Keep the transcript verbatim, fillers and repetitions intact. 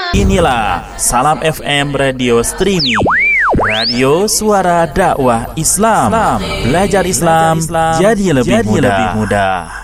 Inilah Salam F M Radio Streaming, radio suara dakwah Islam. Belajar Islam jadi lebih mudah.